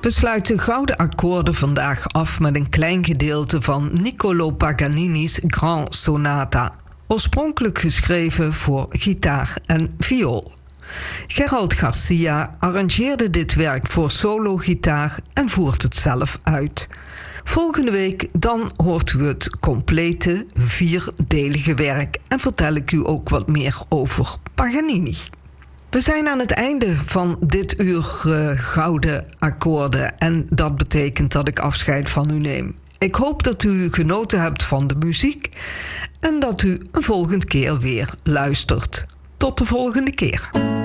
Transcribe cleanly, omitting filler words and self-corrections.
We sluiten Gouden Akkoorden vandaag af met een klein gedeelte van Niccolò Paganini's Grand Sonata, oorspronkelijk geschreven voor gitaar en viool. Gerald Garcia arrangeerde dit werk voor solo-gitaar en voert het zelf uit. Volgende week dan hoort u het complete 4-delige werk en vertel ik u ook wat meer over Paganini. We zijn aan het einde van dit uur Gouden Akkoorden en dat betekent dat ik afscheid van u neem. Ik hoop dat u genoten hebt van de muziek en dat u een volgende keer weer luistert. Tot de volgende keer.